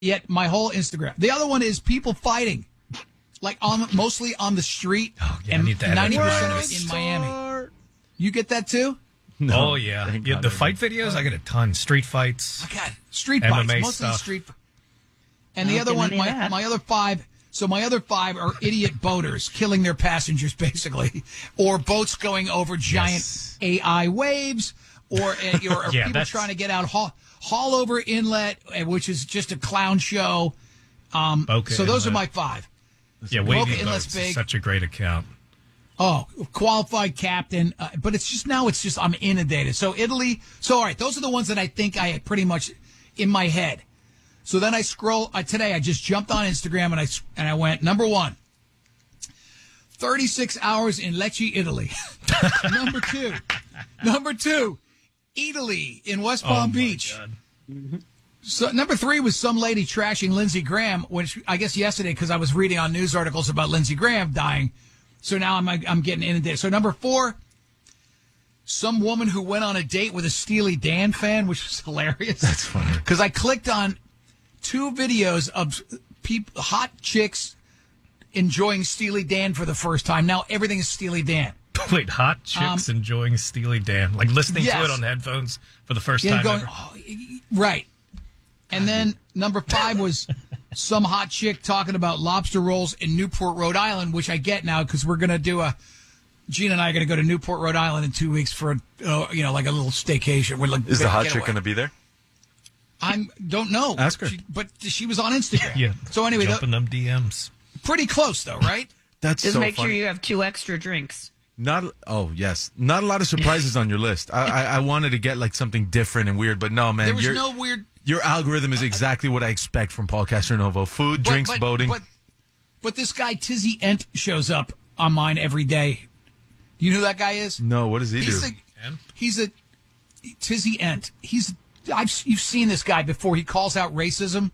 yet my whole Instagram. The other one is people fighting, like mostly on the street, and 90% of it in Miami. You get that too? No, yeah. The fight videos, I get a ton. Street fights. Oh, God. Street fights, MMA mostly stuff. street. And the other one, my other five. So my other five are idiot boaters killing their passengers, basically, or boats going over giant AI waves, or people trying to get out Haulover Inlet, which is just a clown show. So those are my five. Yeah, Wavy Boats is such a great account. Oh, qualified captain. But I'm inundated. So Italy. So, all right, those are the ones that I think I had pretty much in my head. So then I scroll. Today I just jumped on Instagram and I went, number one, 36 hours in Lecce, Italy. Number two, Italy in West Palm Beach. God. So number three was some lady trashing Lindsey Graham, which I guess yesterday, because I was reading on news articles about Lindsey Graham dying. So now I'm getting inundated. So number four, some woman who went on a date with a Steely Dan fan, which was hilarious. That's funny. Because I clicked on 2 videos of hot chicks enjoying Steely Dan for the first time. Now everything is Steely Dan. Wait, hot chicks enjoying Steely Dan, like listening to it on headphones for the first time ever. Right. And then number 5 was some hot chick talking about lobster rolls in Newport, Rhode Island, which I get now because we're going to do Gina and I are going to go to Newport, Rhode Island in 2 weeks for, like a little staycation. Is the hot chick going to be there? I don't know. Ask her. But she was on Instagram. Yeah. So anyway, jumping them DMs. Pretty close though, right? That's just so make funny. sure you have 2 extra drinks. Not a lot of surprises on your list. I wanted to get like something different and weird, but no, man. There was no weird. Your algorithm is exactly what I expect from Paul Castronovo: food, drinks, boating. But this guy Tizzy Ent shows up on mine every day. You know who that guy is? No, what does he do? He's a Tizzy Ent. You've seen this guy before. He calls out racism.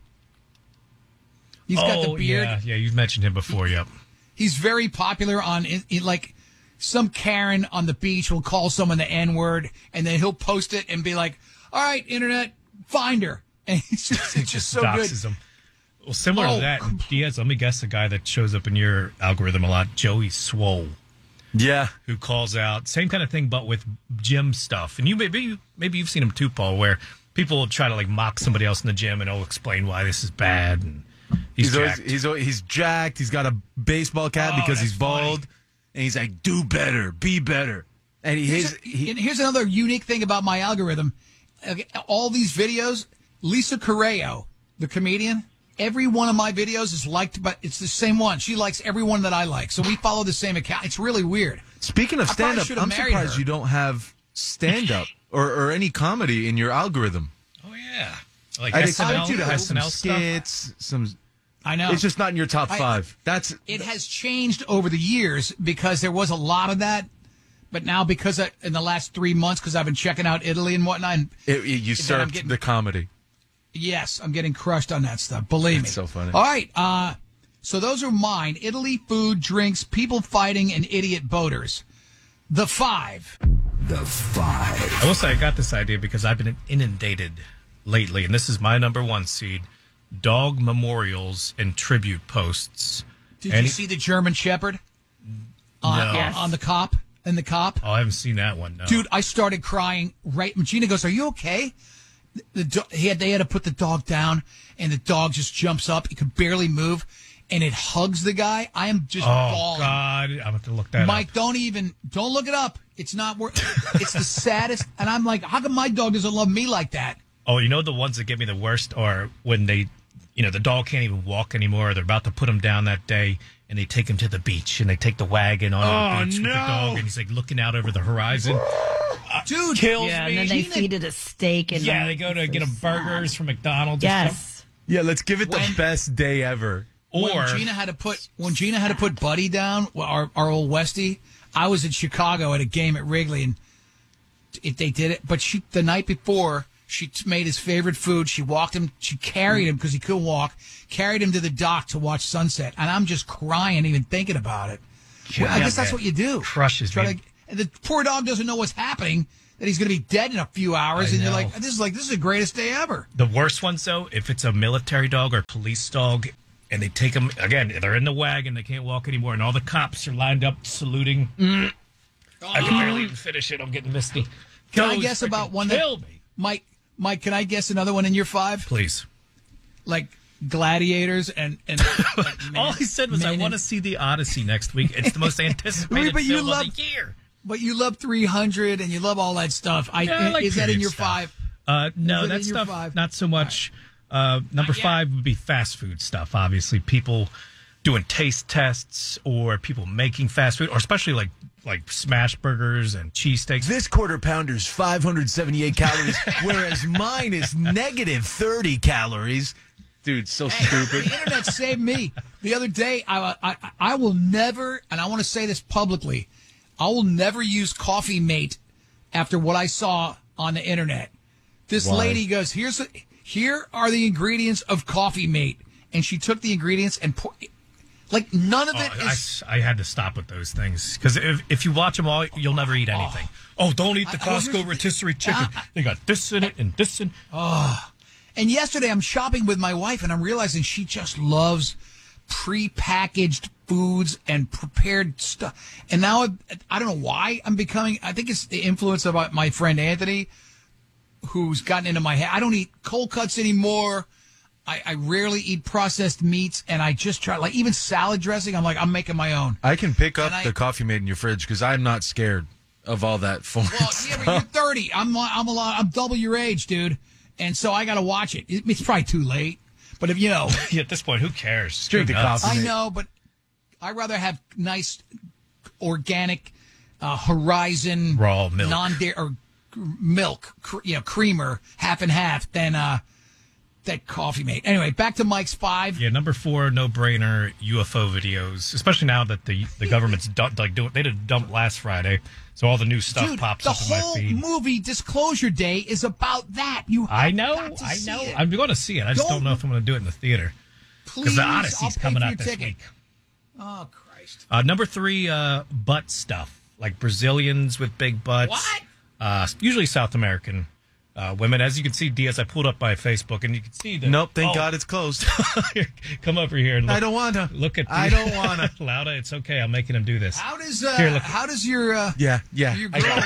He's got the beard. Yeah, you've mentioned him before. Yep. He's very popular on like some Karen on the beach will call someone the N-word, and then he'll post it and be like, "All right, internet, find her." And it's just so good. Him. Well, similar to that, Diaz, let me guess the guy that shows up in your algorithm a lot, Joey Swole. Yeah. Who calls out, same kind of thing, but with gym stuff. And you maybe you've seen him too, Paul, where people will try to like mock somebody else in the gym and explain why this is bad. And he's jacked. He's got a baseball cap because he's bald. Funny. And he's like, do better, be better. And here's another unique thing about my algorithm. All these videos, Lisa Correo, the comedian, every one of my videos is liked, but it's the same one. She likes every one that I like. So we follow the same account. It's really weird. Speaking of stand-up, I'm surprised you don't have stand-up or any comedy in your algorithm. Oh, yeah. Like I'd SNL, expect you to have some SNL skits, some... I know. It's just not in your top 5. It has changed over the years because there was a lot of that. But now because in the last 3 months, because I've been checking out Italy and whatnot. You served the comedy. Yes, I'm getting crushed on that stuff. Believe me. It's so funny. All right. So those are mine. Italy, food, drinks, people fighting, and idiot boaters. The 5. I will say I got this idea because I've been inundated lately, and this is my number 1 seed. Dog memorials and tribute posts. Did you see the German Shepherd on the cop? And the cop? Oh, I haven't seen that one. No. Dude, I started crying. Right, Gina goes, "Are you okay?" They had to put the dog down, and the dog just jumps up. He could barely move, and it hugs the guy. I am just bawling. Oh God, I'm going to look that up. Mike, don't look it up. It's not worth. It's the saddest. And I'm like, how come my dog doesn't love me like that? Oh, you know the ones that get me the worst are when they, the dog can't even walk anymore. They're about to put him down that day, and they take him to the beach, and they take the wagon on the beach with the dog, and he's like looking out over the horizon. Dude, kills me. And then they feed it a steak. And they go to get him burgers from McDonald's. Yes. Yeah, let's give it the best day ever. When Gina had to put Buddy down, our old Westie, I was in Chicago at a game at Wrigley, and they did it. But the night before, she made his favorite food. She carried him because he couldn't walk, carried him to the dock to watch sunset. And I'm just crying even thinking about it. I guess that's what you do. Crushes me. And the poor dog doesn't know what's happening. that he's going to be dead in a few hours, and you're like, this is the greatest day ever. The worst ones, though, if it's a military dog or police dog, and they take them, again, they're in the wagon, they can't walk anymore, and all the cops are lined up saluting. I can barely even finish it. I'm getting misty. Can I guess about one that... Me. Mike, can I guess another one in your 5? Please. Like gladiators and like all he said was, I want to see the Odyssey next week. It's the most anticipated film of the year. But you love 300 and you love all that stuff. Is that in your stuff. 5? No, that stuff, not so much. Number 5 would be fast food stuff, obviously. People doing taste tests or people making fast food, or especially like smash burgers and cheesesteaks. This quarter pounder's 578 calories, whereas mine is negative 30 calories. Dude, so stupid. The internet saved me. The other day, I will never, and I want to say this publicly, I will never use Coffee Mate after what I saw on the internet. This lady goes, here are the ingredients of Coffee Mate. And she took the ingredients and like none of it is... I had to stop with those things. Because if you watch them all, you'll never eat anything. Don't eat the Costco rotisserie chicken. They got this in it and this in it. And yesterday I'm shopping with my wife and I'm realizing she just loves prepackaged foods and prepared stuff. And now I don't know why I'm becoming, I think it's the influence of my friend Anthony, who's gotten into my head. I don't eat cold cuts anymore. I rarely eat processed meats, and I just try, like, even salad dressing, I'm like, I'm making my own. I can pick up the Coffee Mate in your fridge because I'm not scared of all that foreign stuff. But you're 30. I'm double your age, dude. And so I got to watch it. It's probably too late. But if, at this point, who cares? Drink the Coffee Mate. I know, but I'd rather have nice, organic, Horizon. Raw milk. Non-dairy, or milk, creamer, half and half, than, that Coffee Mate. Anyway, back to Mike's 5. Yeah, number 4, no-brainer UFO videos, especially now that the government's they did a dump last Friday, so all the new stuff pops up in my feed. The whole movie Disclosure Day is about that. I know. I'm going to see it. I just don't know if I'm going to do it in the theater. Please, because the Odyssey's coming out this week. Oh, Christ. Number 3, butt stuff, like Brazilians with big butts. What? Usually South American. Women, as you can see, Diaz, I pulled up by Facebook, and you can see that. Nope, thank God it's closed. Come over here and look. I don't want to. Look at. I don't want to. Lauda, it's okay. I'm making him do this. How does your yeah? Your girl,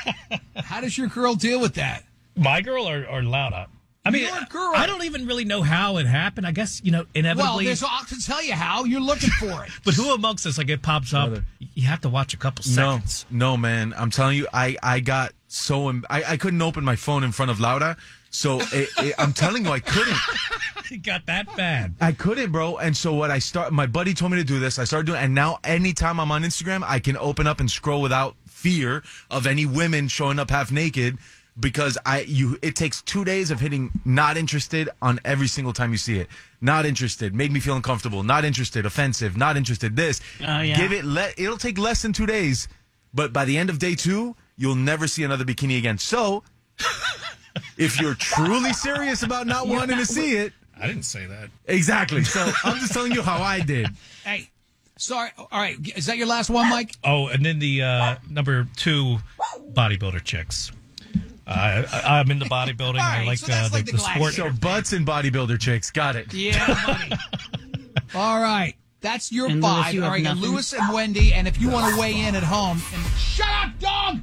how does your girl deal with that? My girl or Lauda? I mean, your girl. I don't even really know how it happened. I guess inevitably. Well, I can tell you how. You're looking for it. But who amongst us, like, it pops up? You have to watch a couple seconds. No, man. I'm telling you, I got so I couldn't open my phone in front of Lauda. So I'm telling you, I couldn't. It got that bad. I couldn't, bro. And so my buddy told me to do this. I started doing it. And now anytime I'm on Instagram, I can open up and scroll without fear of any women showing up half naked. Because it takes 2 days of hitting not interested on every single time you see it. Not interested. Made me feel uncomfortable. Not interested. Offensive. Not interested. This. Oh, yeah. It'll take less than 2 days. But by the end of day 2, you'll never see another bikini again. So, if you're truly serious about not wanting to see it. I didn't say that. Exactly. So, I'm just telling you how I did. Hey. Sorry. All right. Is that your last one, Mike? Oh, and then the number 2, bodybuilder chicks. I'm into bodybuilding. Right, I like, so the sport. So butts and bodybuilder chicks. Got it. Yeah, buddy. All right. That's your and 5. Lewis, all right, nothing? Lewis and Wendy. And if you want to weigh in at home, and shut up, dog!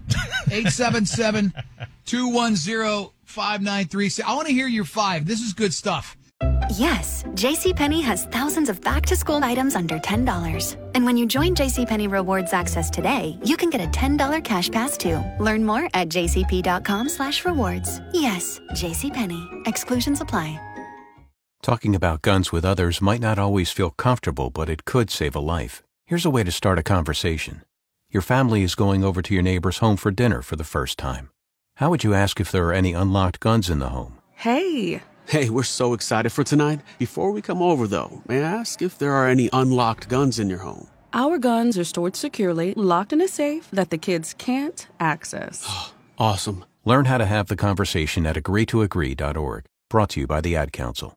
877-210-5936. I want to hear your 5. This is good stuff. Yes, JCPenney has thousands of back-to-school items under $10. And when you join JCPenney Rewards Access today, you can get a $10 cash pass too. Learn more at jcp.com/rewards. Yes, JCPenney. Exclusions apply. Talking about guns with others might not always feel comfortable, but it could save a life. Here's a way to start a conversation. Your family is going over to your neighbor's home for dinner for the first time. How would you ask if there are any unlocked guns in the home? Hey, we're so excited for tonight. Before we come over, though, may I ask if there are any unlocked guns in your home? Our guns are stored securely, locked in a safe that the kids can't access. Awesome. Learn how to have the conversation at agreetoagree.org. Brought to you by the Ad Council.